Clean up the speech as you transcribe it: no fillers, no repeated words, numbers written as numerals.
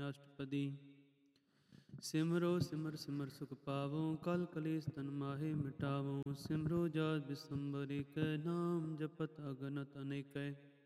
ਅਸ਼ਟਪਦੀ। ਸਿਮਰੋ ਸਿਮਰ ਸਿਮਰ ਸੁਖ ਪਾਵੋ, ਕਲ ਕਲੇਸ਼ ਤਨ ਮਾਹੇ ਮਿਟਾਵੋ। ਸਿਮਰੋ ਜਾਤ ਬਿਸੰਬਰ ਏਕੈ, ਨਾਮ ਜਪਤ ਅਗਨਤ ਅਨੇਕੈ।